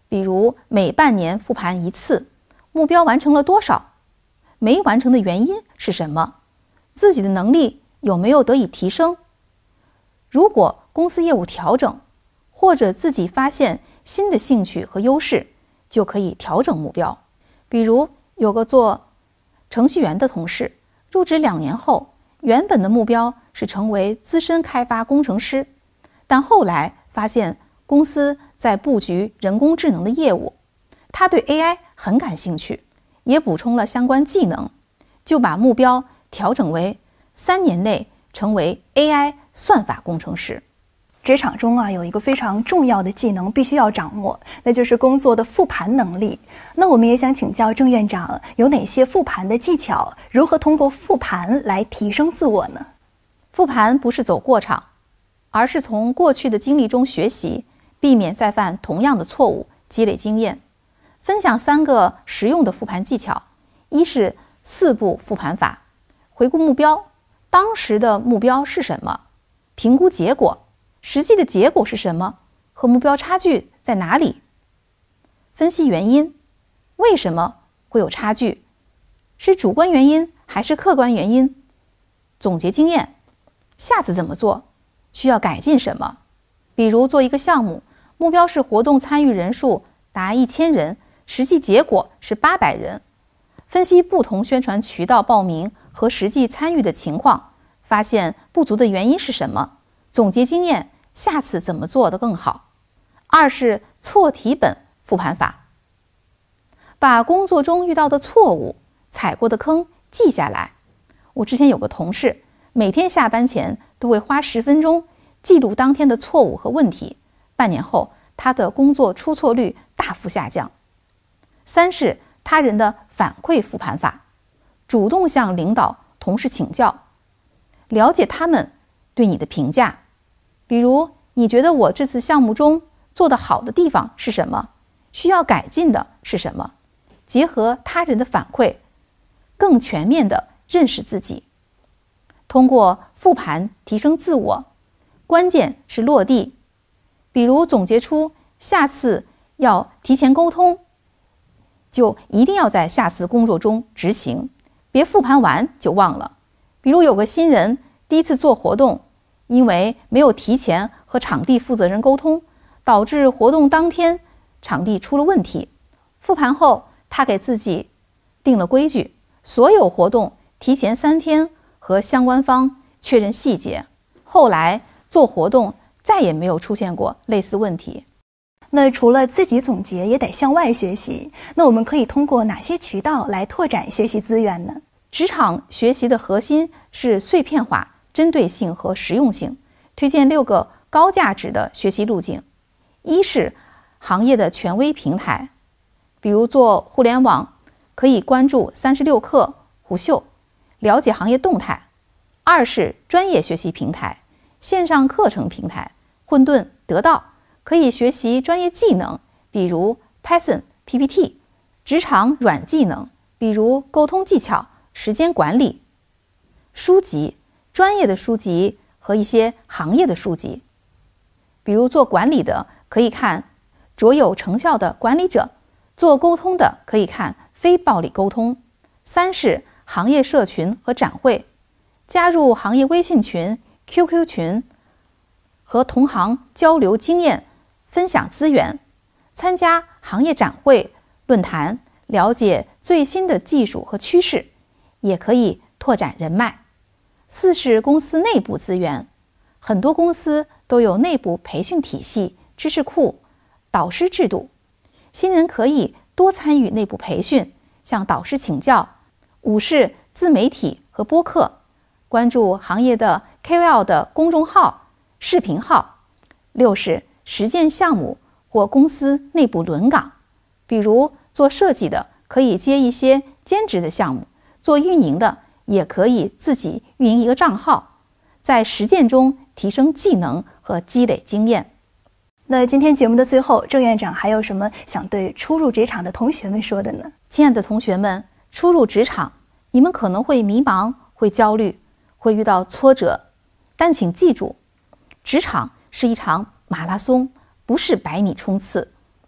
比如每半年复盘一次，目标完成了多少？没完成的原因是什么？自己的能力有没有得以提升？如果公司业务调整，或者自己发现新的兴趣和优势，就可以调整目标。比如有个做程序员的同事，入职2年后，原本的目标是成为资深开发工程师，但后来发现公司在布局人工智能的业务，他对 AI 很感兴趣，也补充了相关技能，就把目标调整为3年内成为 AI 算法工程师。 职场中有一个非常重要的技能必须要掌握，那就是工作的复盘能力。那我们也想请教郑院长，有哪些复盘的技巧？如何通过复盘来提升自我呢？ 复盘不是走过场，而是从过去的经历中学习，避免再犯同样的错误，积累经验。分享3个实用的复盘技巧。一是4步复盘法。回顾目标，当时的目标是什么？评估结果，实际的结果是什么？和目标差距在哪里？分析原因，为什么会有差距？是主观原因还是客观原因？总结经验，下次怎么做？需要改进什么？比如做一个项目，目标是活动参与人数达1000人，实际结果是800人。分析不同宣传渠道报名和实际参与的情况，发现不足的原因是什么？总结经验，下次怎么做得更好？二是错题本复盘法。把工作中遇到的错误、踩过的坑记下来。我之前有个同事，每天下班前都会花10分钟记录当天的错误和问题，半年后他的工作出错率大幅下降。三是他人的反馈复盘法。主动向领导、同事请教，了解他们对你的评价。比如，你觉得我这次项目中做得好的地方是什么？需要改进的是什么？结合他人的反馈，更全面地认识自己。通过复盘提升自我，关键是落地。比如总结出下次要提前沟通，就一定要在下次工作中执行，别复盘完就忘了。比如有个新人第一次做活动，因为没有提前和场地负责人沟通，导致活动当天场地出了问题。复盘后，他给自己定了规矩，所有活动提前3天和相关方确认细节。后来做活动再也没有出现过类似问题。 那除了自己总结，也得向外学习。那我们可以通过哪些渠道来拓展学习资源呢？ 职场学习的核心是碎片化、针对性和实用性。推荐6个高价值的学习路径。一是行业的权威平台，比如做互联网，可以关注36氪、虎嗅，了解行业动态。二是专业学习平台，线上课程平台，混沌、得到，可以学习专业技能，比如 Python、PPT， 职场软技能，比如沟通技巧、时间管理。书籍，专业的书籍和一些行业的书籍，比如做管理的可以看卓有成效的管理者，做沟通的可以看非暴力沟通。三是行业社群和展会，加入行业微信群、QQ 群，和同行交流经验，分享资源，参加行业展会、论坛，了解最新的技术和趋势，也可以拓展人脉。四是公司内部资源，很多公司都有内部培训体系、知识库、导师制度，新人可以多参与内部培训，向导师请教。五是自媒体和播客，关注行业的 KOL 的公众号、视频号。六是实践项目或公司内部轮岗，比如做设计的可以接一些兼职的项目，做运营的也可以自己运营一个账号，在实践中提升技能和积累经验。 那今天节目的最后，郑院长还有什么想对初入职场的同学们说的呢？ 亲爱的同学们，初入职场，你们可能会迷茫，会焦虑，会遇到挫折，但请记住，职场是一场马拉松，不是100米冲刺。